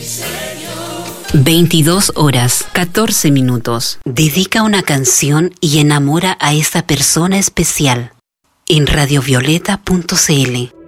22 horas, 14 minutos. Dedica una canción y enamora a esa persona especial en radiovioleta.cl.